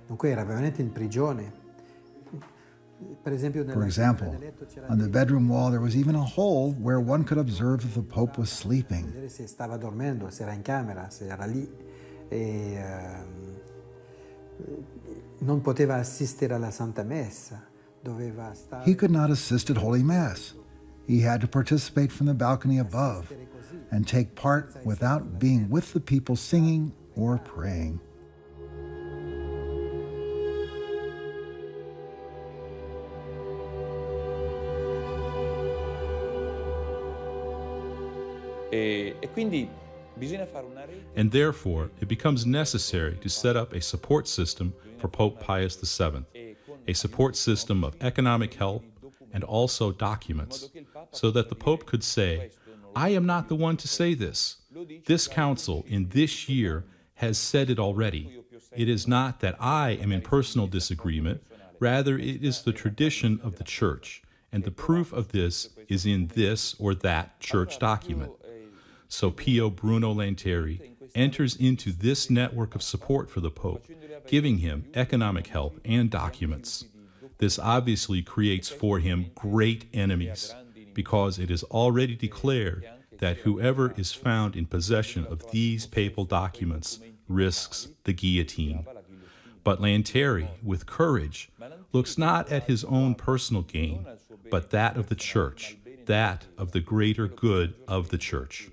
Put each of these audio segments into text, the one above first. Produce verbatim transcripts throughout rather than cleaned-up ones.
Dunque era veramente in prigione. For example, on the bedroom wall there was even a hole where one could observe if the Pope was sleeping. Se stava dormendo, se era in camera, se era lì e non poteva assistere alla Santa Messa. Doveva stare. He could not assist at Holy Mass. He had to participate from the balcony above and take part without being with the people singing or praying. And therefore, it becomes necessary to set up a support system for Pope Pius the seventh, a support system of economic help and also documents, so that the Pope could say, I am not the one to say this. This council in this year has said it already. It is not that I am in personal disagreement, rather it is the tradition of the Church, and the proof of this is in this or that church document. So Pio Bruno Lanteri enters into this network of support for the Pope, giving him economic help and documents. This obviously creates for him great enemies, because it is already declared that whoever is found in possession of these papal documents risks the guillotine. But Lanteri, with courage, looks not at his own personal gain, but that of the Church, that of the greater good of the Church.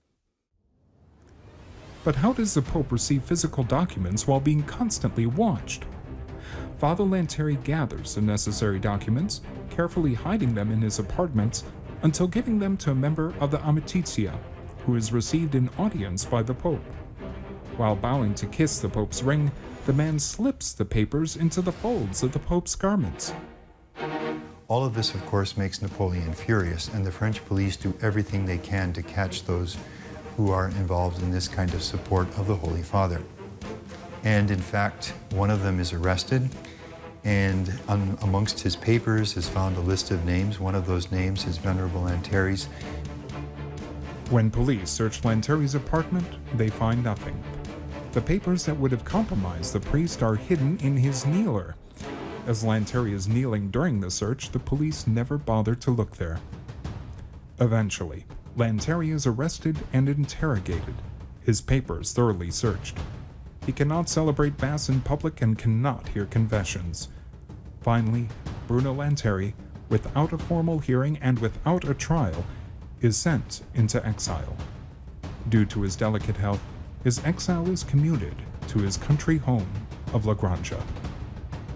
But how does the Pope receive physical documents while being constantly watched? Father Lanteri gathers the necessary documents, carefully hiding them in his apartments until giving them to a member of the Amitizia, who is received in audience by the Pope. While bowing to kiss the Pope's ring, the man slips the papers into the folds of the Pope's garments. All of this, of course, makes Napoleon furious, and the French police do everything they can to catch those who are involved in this kind of support of the Holy Father. And in fact, one of them is arrested, and un amongst his papers is found a list of names. One of those names is Venerable Lanteri's. When police search Lanteri's apartment, they find nothing. The papers that would have compromised the priest are hidden in his kneeler. As Lanteri is kneeling during the search, the police never bother to look there. Eventually, Lanteri is arrested and interrogated, his papers thoroughly searched. He cannot celebrate Mass in public and cannot hear confessions. Finally, Bruno Lanteri, without a formal hearing and without a trial, is sent into exile. Due to his delicate health, his exile is commuted to his country home of La Granja.